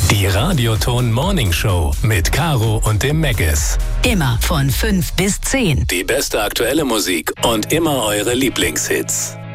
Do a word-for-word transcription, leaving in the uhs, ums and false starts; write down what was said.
Die Radioton Morning Show mit Caro und dem Meggis. Immer von fünf bis zehn. Die beste aktuelle Musik und immer eure Lieblingshits.